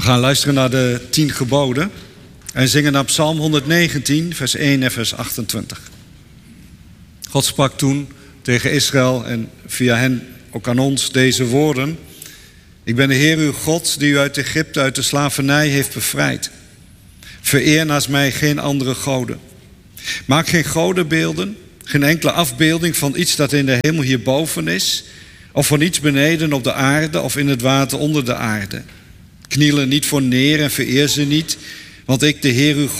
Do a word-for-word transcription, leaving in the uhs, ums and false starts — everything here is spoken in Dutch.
We gaan luisteren naar de tien geboden en zingen naar Psalm honderdnegentien, vers één en vers achtentwintig. God sprak toen tegen Israël en via hen ook aan ons deze woorden. Ik ben de Heer uw God die u uit Egypte, uit de slavernij heeft bevrijd. Vereer naast mij geen andere goden. Maak geen godenbeelden, geen enkele afbeelding van iets dat in de hemel hierboven is, of van iets beneden op de aarde of in het water onder de aarde. Kniel er niet voor neer en vereer ze niet, want ik, de Heer uw